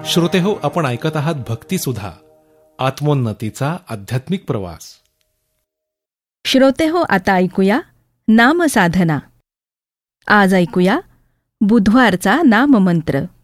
श्रोतेहो, आपण ऐकत आहात भक्तिसुधा, आत्मोन्नतीचा आध्यात्मिक प्रवास. श्रोतेहो, आता ऐकूया नामसाधना. आज ऐकूया बुधवारचा नाममंत्र.